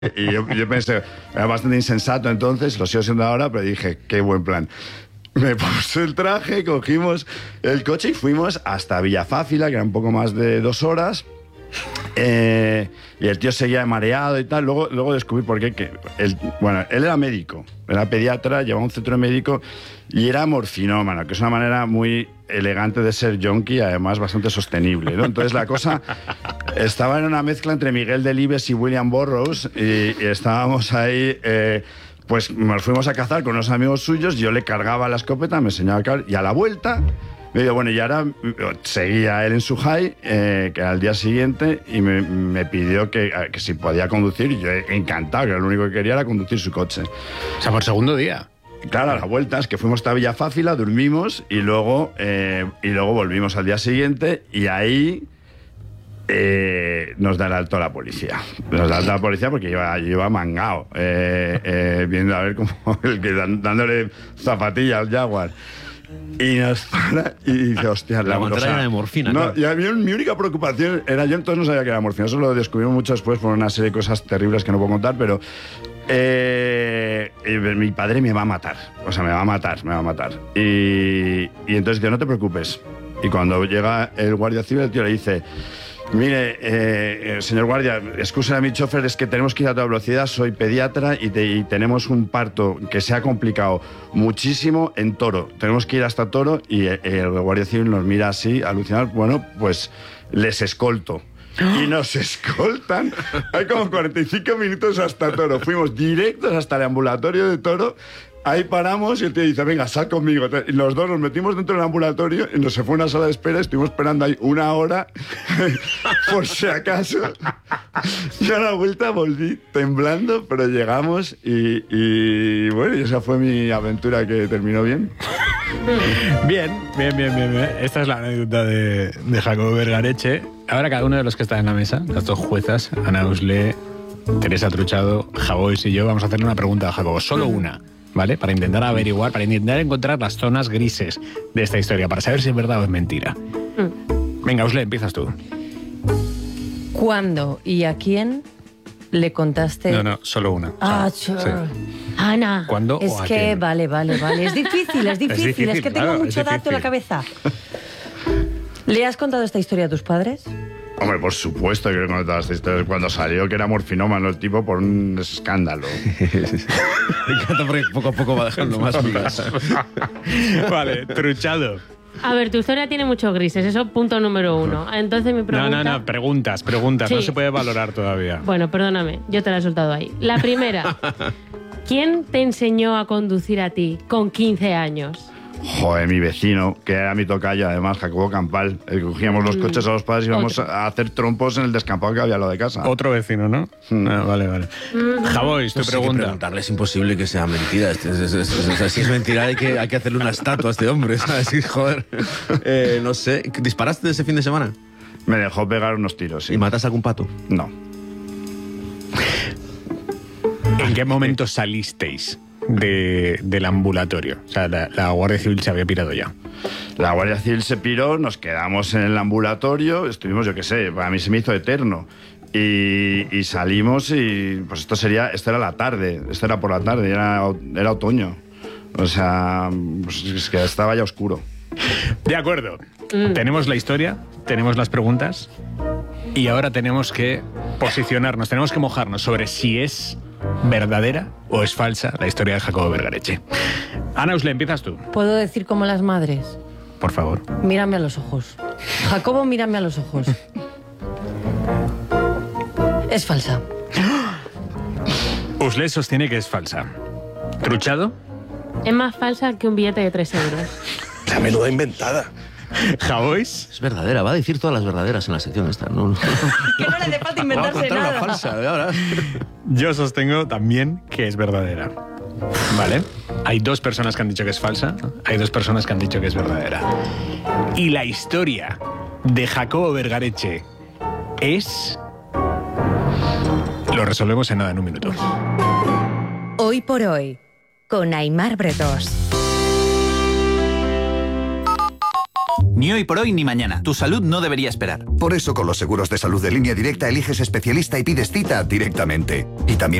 Y yo pensé, era bastante insensato entonces, lo sigo siendo ahora, pero dije, qué buen plan. Me puse el traje, cogimos el coche y fuimos hasta Villafáfila, que era un poco más de 2 horas. Y el tío seguía mareado y tal. Luego descubrí por qué. Él era médico, era pediatra, llevaba un centro médico y era morfinómano, que es una manera muy elegante de ser yonki, además bastante sostenible, ¿no? Entonces la cosa estaba en una mezcla entre Miguel Delibes y William Burroughs y estábamos ahí... pues nos fuimos a cazar con unos amigos suyos, yo le cargaba la escopeta, me enseñaba a cargar, y a la vuelta... Me dijo, bueno, y ahora seguía él en su high, que era el día siguiente, y me pidió que si podía conducir, y yo encantado, que lo único que quería era conducir su coche. O sea, por segundo día. Claro, a la vuelta es que fuimos hasta Villafáfila, dormimos, y luego volvimos al día siguiente, y ahí nos da el alto a la policía. Nos da el alto a la policía porque yo iba mangao, viendo a ver cómo dándole zapatilla al Jaguar. Y nos para y dice, hostia, la montaña de morfina. No, claro. y a mí mi única preocupación era, yo entonces no sabía que era morfina, eso lo descubrimos mucho después por una serie de cosas terribles que no puedo contar, pero mi padre me va a matar, o sea, me va a matar. Y entonces dice, no te preocupes. Y cuando llega el guardia civil, el tío le dice, mire, señor guardia, excusa a mi chofer, es que tenemos que ir a toda velocidad, soy pediatra y tenemos un parto que se ha complicado muchísimo en Toro. Tenemos que ir hasta Toro y el guardia civil nos mira así, alucinado. Bueno, pues les escolto. Y nos escoltan. Hay como 45 minutos hasta Toro. Fuimos directos hasta el ambulatorio de Toro. Ahí paramos y el tío dice, venga, sal conmigo. Y los dos nos metimos dentro del ambulatorio y nos se fue a una sala de espera. Estuvimos esperando ahí 1 hora, por si acaso. Y a la vuelta volví temblando, pero llegamos y bueno, y esa fue mi aventura que terminó bien. Bien. Esta es la anécdota de Jacobo Vergareche. Ahora cada uno de los que está en la mesa, las 2 juezas, Ana Usle, Teresa Truchado, Javois y yo, vamos a hacerle una pregunta a Jacobo, solo una, ¿vale? Para intentar averiguar, para intentar encontrar las zonas grises de esta historia, para saber si es verdad o es mentira. Venga, Usle, empiezas tú. ¿Cuándo y a quién le contaste? No, solo una. Sí. Ana. ¿Cuándo Es o a que, quién? vale. Es difícil. Es que tengo claro, mucho dato en la cabeza. ¿Le has contado esta historia a tus padres? Hombre, por supuesto que le he contado esta historia. Cuando salió que era morfinómano el tipo por un escándalo. Me encanta porque poco a poco va dejando más migas. Vale, Truchado. A ver, tu historia tiene muchos grises, eso punto número 1. Entonces mi pregunta... No, preguntas, Sí. no se puede valorar todavía. Bueno, perdóname, yo te la he soltado ahí. La primera, ¿quién te enseñó a conducir a ti con 15 años? Joder, mi vecino, que era mi tocayo, además, Jacobo Campal. Cogíamos los coches a los padres y íbamos a hacer trompos en el descampado que había al lado de casa. Otro vecino, ¿no? Vale. Javois, tu No sé qué pregunta. preguntarle, es imposible que sea mentira. O sea, si es mentira hay que hacerle una estatua a este hombre, ¿sabes? Sí, joder. No sé, ¿disparaste ese fin de semana? Me dejó pegar unos tiros, sí. ¿Y mataste a algún pato? No. ¿En qué momento salisteis del ambulatorio? O sea, la Guardia Civil se había pirado ya. La Guardia Civil se piró, nos quedamos en el ambulatorio, estuvimos, yo qué sé, a mí se me hizo eterno. Y salimos y pues esto era la tarde, esto era por la tarde, era otoño. O sea, pues es que estaba ya oscuro. De acuerdo. Tenemos la historia, tenemos las preguntas y ahora tenemos que posicionarnos, tenemos que mojarnos sobre si es verdadera o es falsa la historia de Jacobo Vergareche. Ana Usle, empiezas tú. ¿Puedo decir como las madres? Por favor. Mírame a los ojos. Jacobo, mírame a los ojos. Es falsa. Usle sostiene que es falsa. ¿Truchado? Es más falsa que un billete de 3 euros. La menuda inventada. ¿Javois? Es verdadera, va a decir todas las verdaderas en la sección esta. No. Que no le hace falta inventarse Vamos a contar nada. una falsa, ahora. Yo sostengo también que es verdadera. ¿Vale? Hay 2 personas que han dicho que es falsa, hay 2 personas que han dicho que es verdadera. Y la historia de Jacobo Vergareche es... Lo resolvemos en nada, en un minuto. Hoy por hoy, con Aimar Bretos. Ni hoy por hoy ni mañana. Tu salud no debería esperar. Por eso con los seguros de salud de Línea Directa eliges especialista y pides cita directamente. Y también